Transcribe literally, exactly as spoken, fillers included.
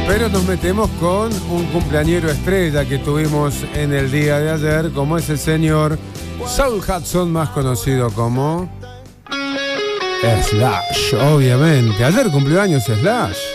Pero nos metemos con un cumpleañero estrella que tuvimos en el día de ayer, como es el señor Saul Hudson, más conocido como Slash, obviamente. Ayer cumplió años Slash.